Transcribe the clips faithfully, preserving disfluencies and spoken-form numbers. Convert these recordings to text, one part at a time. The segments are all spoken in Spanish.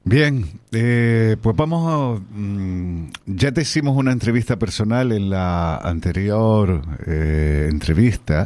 Bien, eh, pues vamos a... mm, ya te hicimos una entrevista personal en la anterior eh, entrevista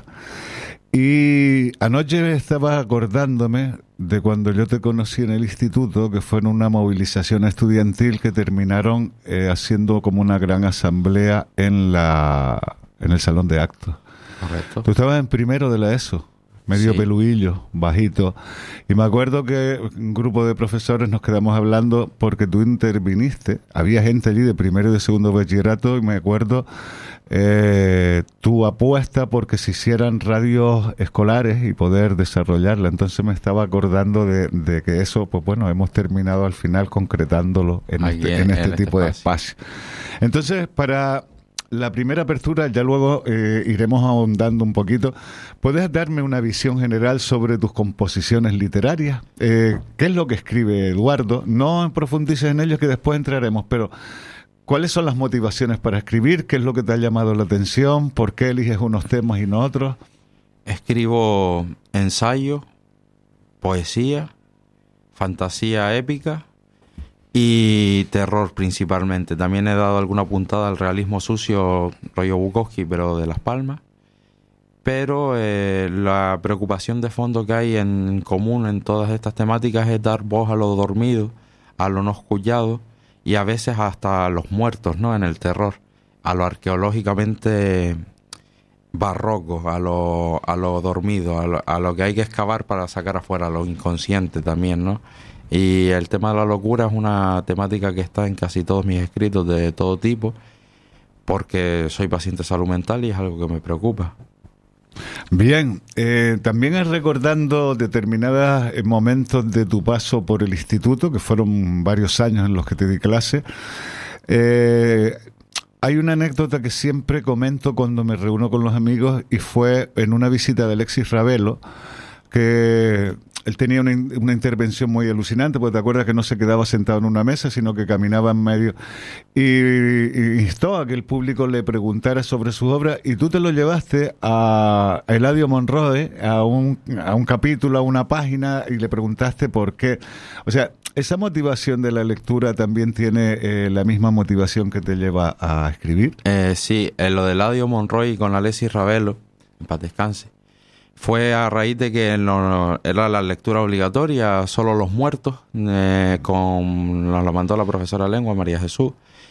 y anoche estaba acordándome de cuando yo te conocí en el instituto, que fue en una movilización estudiantil que terminaron eh, haciendo como una gran asamblea en la en el salón de actos. Correcto. Tú estabas en primero de la ESO. Medio Sí. peluillo, bajito. Y me acuerdo que un grupo de profesores nos quedamos hablando porque tú interviniste. Había gente allí de primero y de segundo bachillerato y me acuerdo eh, tu apuesta porque se hicieran radios escolares y poder desarrollarla. Entonces me estaba acordando de, de que eso, pues bueno, hemos terminado al final concretándolo en Aquí este, en- en este en este tipo de espacio. espacio. Entonces, para... la primera apertura, ya luego eh, iremos ahondando un poquito. ¿Puedes darme una visión general sobre tus composiciones literarias? Eh, ¿Qué es lo que escribe Eduardo? No profundices en ello, que después entraremos, pero ¿cuáles son las motivaciones para escribir? ¿Qué es lo que te ha llamado la atención? ¿Por qué eliges unos temas y no otros? Escribo ensayo, poesía, fantasía épica y terror principalmente. También he dado alguna puntada al realismo sucio, rollo Bukowski, pero de Las Palmas. Pero eh, la preocupación de fondo que hay en común en todas estas temáticas es dar voz a lo dormido, a lo no escuchado y a veces hasta a los muertos, ¿no? En el terror, a lo arqueológicamente barroco, a lo, a lo dormido, a lo, a lo que hay que excavar para sacar afuera, a lo inconsciente también, ¿no? Y el tema de la locura es una temática que está en casi todos mis escritos de todo tipo, porque soy paciente de salud mental y es algo que me preocupa. Bien, eh, también es recordando determinados eh, momentos de tu paso por el instituto, que fueron varios años en los que te di clase. Eh, hay una anécdota que siempre comento cuando me reúno con los amigos y fue en una visita de Alexis Ravelo, que él tenía una, in- una intervención muy alucinante, porque te acuerdas que no se quedaba sentado en una mesa, sino que caminaba en medio y, y instó a que el público le preguntara sobre sus obras y tú te lo llevaste a Eladio Monroe, a un, a un capítulo, a una página y le preguntaste por qué. O sea, esa motivación de la lectura también tiene eh, la misma motivación que te lleva a escribir. Eh, sí, en lo de Eladio Monroy con Alexis Ravelo, en paz descanse, fue a raíz de que no, era la lectura obligatoria, solo los muertos, eh, con, nos lo mandó la profesora de lengua, María Jesús.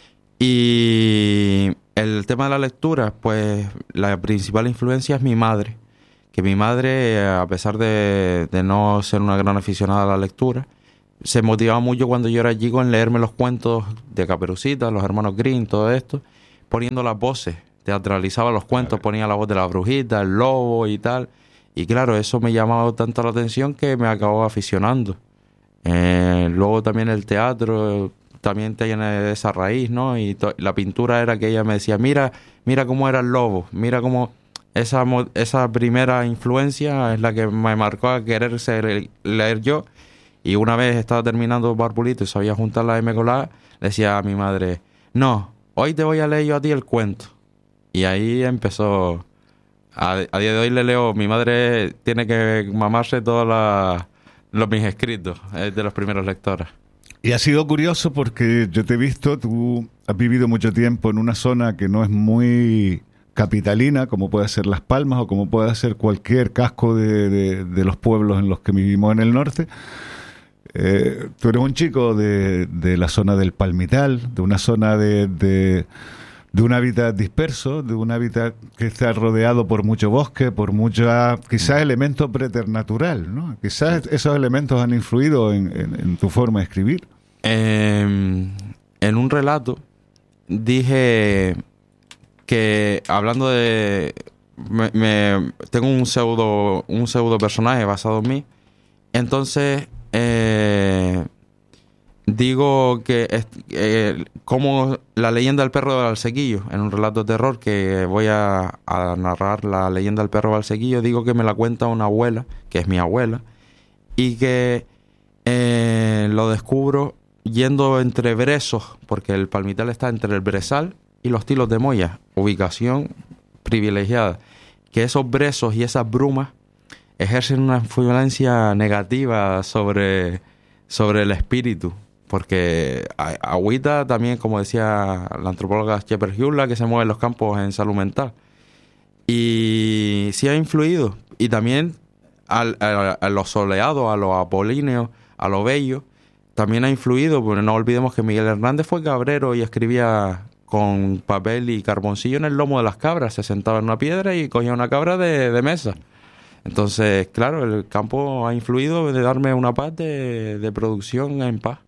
Y el tema de la lectura, pues la principal influencia es mi madre, que mi madre, eh, a pesar de, de no ser una gran aficionada a la lectura, se motivaba mucho cuando yo era chico en leerme los cuentos de Caperucita, los hermanos Grimm, todo esto, poniendo las voces, teatralizaba los cuentos, ponía la voz de la brujita, el lobo y tal. Y claro, eso me llamaba tanto la atención que me acabó aficionando. Eh, luego también el teatro también tiene esa raíz, ¿no? Y to- la pintura era que ella me decía, mira, mira cómo era el lobo, mira cómo esa, mo- esa primera influencia es la que me marcó a querer ser, leer yo. Y una vez estaba terminando Barbulito y sabía juntar la M con la A, le decía a mi madre, no, hoy te voy a leer yo a ti el cuento. Y ahí empezó... A, a día de hoy le leo, mi madre tiene que mamarse todos la- los mis escritos, es de los primeros lectores. Y ha sido curioso porque yo te he visto, tú has vivido mucho tiempo en una zona que no es muy capitalina, como puede ser Las Palmas o como puede ser cualquier casco de, de, de los pueblos en los que vivimos en el norte. Eh, tú eres un chico de, de la zona del Palmital, de una zona de, de, de un hábitat disperso, de un hábitat que está rodeado por mucho bosque, por mucha, quizás elemento preternatural, ¿no? Quizás esos elementos han influido en, en, en tu forma de escribir. Eh, en un relato dije que, hablando de... Me, me- tengo un pseudo, un pseudo personaje basado en mí. Entonces... Eh, digo que es, eh, como la leyenda del perro del Valsequillo, en un relato de terror que voy a, a narrar, la leyenda del perro Valsequillo, digo que me la cuenta una abuela, que es mi abuela, y que eh, lo descubro yendo entre brezos, porque el Palmital está entre el Brezal y los Tilos de Moya, ubicación privilegiada, que esos brezos y esas brumas ejercen una influencia negativa sobre, sobre el espíritu. Porque a- agüita también, como decía la antropóloga Shepherd Hughes, la que se mueve en los campos en salud mental. Y sí ha influido. Y también al- a, a los soleados, a los apolíneos, a los bellos, también ha influido, porque no olvidemos que Miguel Hernández fue cabrero y escribía con papel y carboncillo en el lomo de las cabras. Se sentaba en una piedra y cogía una cabra de, de mesa. Entonces, claro, el campo ha influido de darme una paz de, de producción en paz.